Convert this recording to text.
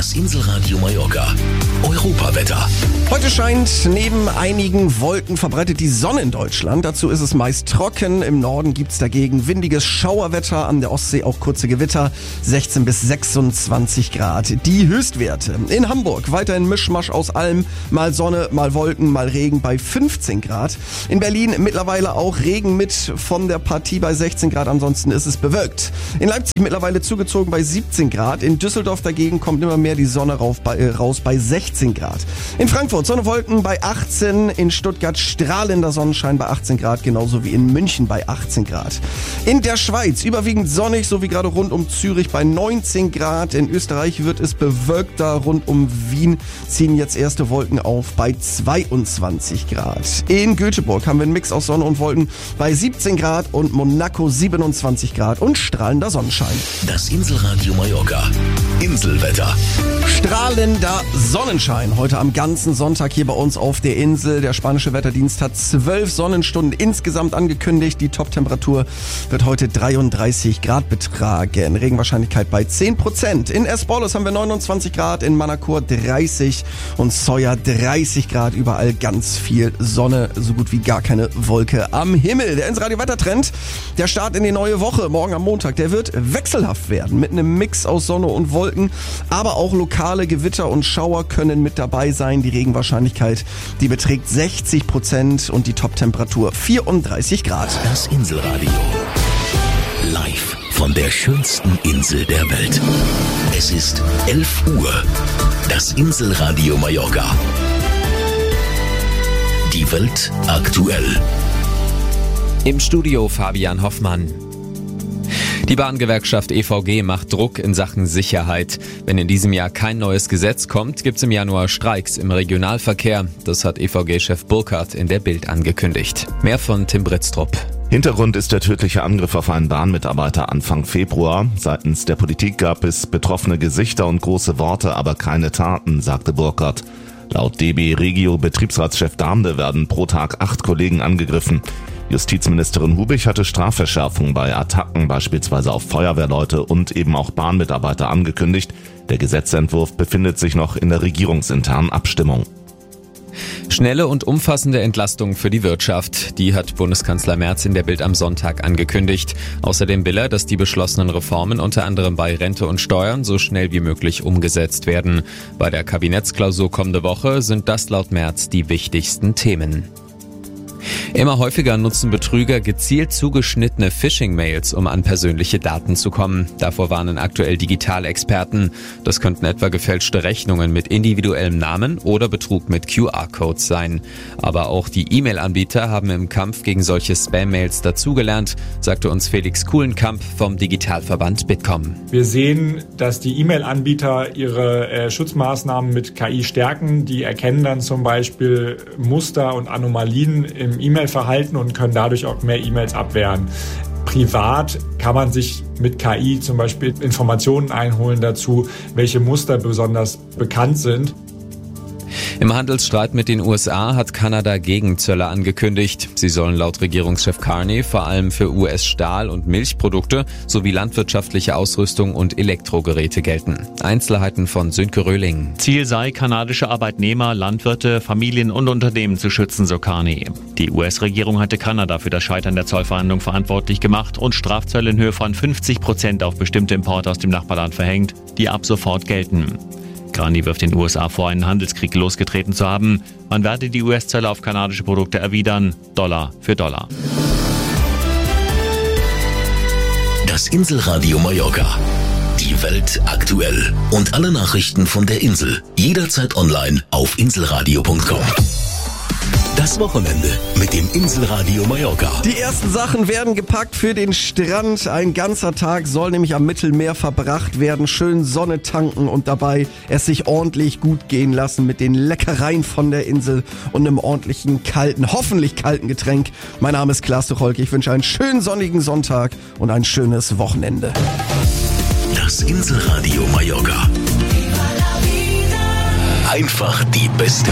Das Inselradio Mallorca. Europawetter. Heute scheint neben einigen Wolken verbreitet die Sonne in Deutschland. Dazu ist es meist trocken. Im Norden gibt's dagegen windiges Schauerwetter, an der Ostsee auch kurze Gewitter, 16 bis 26 Grad. Die Höchstwerte in Hamburg weiterhin Mischmasch aus allem, mal Sonne, mal Wolken, mal Regen bei 15 Grad. In Berlin mittlerweile auch Regen mit von der Partie bei 16 Grad, ansonsten ist es bewölkt. In Leipzig mittlerweile zugezogen bei 17 Grad. In Düsseldorf dagegen kommt immer mehr die Sonne raus bei 16 Grad. In Frankfurt Sonne, Wolken bei 18, in Stuttgart strahlender Sonnenschein bei 18 Grad, genauso wie in München bei 18 Grad. In der Schweiz überwiegend sonnig, so wie gerade rund um Zürich bei 19 Grad. In Österreich wird es bewölkter, rund um Wien ziehen jetzt erste Wolken auf bei 22 Grad. In Göteborg haben wir einen Mix aus Sonne und Wolken bei 17 Grad und Monaco 27 Grad und strahlender Sonnenschein. Das Inselradio Mallorca. Inselwetter. Strahlender Sonnenschein heute am ganzen Sonntag hier bei uns auf der Insel. Der spanische Wetterdienst hat 12 Sonnenstunden insgesamt angekündigt. Die Toptemperatur wird heute 33 Grad betragen. Regenwahrscheinlichkeit bei 10%. In Esporles haben wir 29 Grad, in Manacor 30 und Soya 30 Grad. Überall ganz viel Sonne, so gut wie gar keine Wolke am Himmel. Der Inselradio Wettertrend, der Start in die neue Woche, morgen am Montag, der wird wechselhaft werden mit einem Mix aus Sonne und Wolken, aber auch lokale Gewitter und Schauer können mit dabei sein. Die Regenwahrscheinlichkeit, die beträgt 60% und die Toptemperatur 34 Grad. Das Inselradio. Live von der schönsten Insel der Welt. Es ist 11 Uhr. Das Inselradio Mallorca. Die Welt aktuell. Im Studio Fabian Hoffmann. Die Bahngewerkschaft EVG macht Druck in Sachen Sicherheit. Wenn in diesem Jahr kein neues Gesetz kommt, gibt's im Januar Streiks im Regionalverkehr. Das hat EVG-Chef Burkhardt in der Bild angekündigt. Mehr von Tim Britztrup. Hintergrund ist der tödliche Angriff auf einen Bahnmitarbeiter Anfang Februar. Seitens der Politik gab es betroffene Gesichter und große Worte, aber keine Taten, sagte Burkhardt. Laut DB Regio Betriebsratschef Damde werden pro Tag 8 Kollegen angegriffen. Justizministerin Hubich hatte Strafverschärfungen bei Attacken, beispielsweise auf Feuerwehrleute und eben auch Bahnmitarbeiter angekündigt. Der Gesetzentwurf befindet sich noch in der regierungsinternen Abstimmung. Schnelle und umfassende Entlastung für die Wirtschaft. Die hat Bundeskanzler Merz in der Bild am Sonntag angekündigt. Außerdem will er, dass die beschlossenen Reformen unter anderem bei Rente und Steuern so schnell wie möglich umgesetzt werden. Bei der Kabinettsklausur kommende Woche sind das laut Merz die wichtigsten Themen. Immer häufiger nutzen Betrüger gezielt zugeschnittene Phishing-Mails, um an persönliche Daten zu kommen. Davor warnen aktuell Digitalexperten. Das könnten etwa gefälschte Rechnungen mit individuellem Namen oder Betrug mit QR-Codes sein. Aber auch die E-Mail-Anbieter haben im Kampf gegen solche Spam-Mails dazugelernt, sagte uns Felix Kuhlenkamp vom Digitalverband Bitkom. Wir sehen, dass die E-Mail-Anbieter ihre Schutzmaßnahmen mit KI stärken. Die erkennen dann zum Beispiel Muster und Anomalien im E-Mail-Verhalten und können dadurch auch mehr E-Mails abwehren. Privat kann man sich mit KI zum Beispiel Informationen einholen dazu, welche Muster besonders bekannt sind. Im Handelsstreit mit den USA hat Kanada Gegenzölle angekündigt. Sie sollen laut Regierungschef Carney vor allem für US-Stahl- und Milchprodukte sowie landwirtschaftliche Ausrüstung und Elektrogeräte gelten. Einzelheiten von Sönke Röhling. Ziel sei, kanadische Arbeitnehmer, Landwirte, Familien und Unternehmen zu schützen, so Carney. Die US-Regierung hatte Kanada für das Scheitern der Zollverhandlungen verantwortlich gemacht und Strafzölle in Höhe von 50% auf bestimmte Importe aus dem Nachbarland verhängt, die ab sofort gelten. Carney wirft den USA vor, einen Handelskrieg losgetreten zu haben. Man werde die US-Zölle auf kanadische Produkte erwidern, Dollar für Dollar. Das Inselradio Mallorca. Die Welt aktuell. Und alle Nachrichten von der Insel. Jederzeit online auf inselradio.com. Das Wochenende mit dem Inselradio Mallorca. Die ersten Sachen werden gepackt für den Strand. Ein ganzer Tag soll nämlich am Mittelmeer verbracht werden. Schön Sonne tanken und dabei es sich ordentlich gut gehen lassen mit den Leckereien von der Insel und einem ordentlichen kalten, hoffentlich kalten Getränk. Mein Name ist Klaas Tucholke. Ich wünsche einen schönen sonnigen Sonntag und ein schönes Wochenende. Das Inselradio Mallorca. Einfach die beste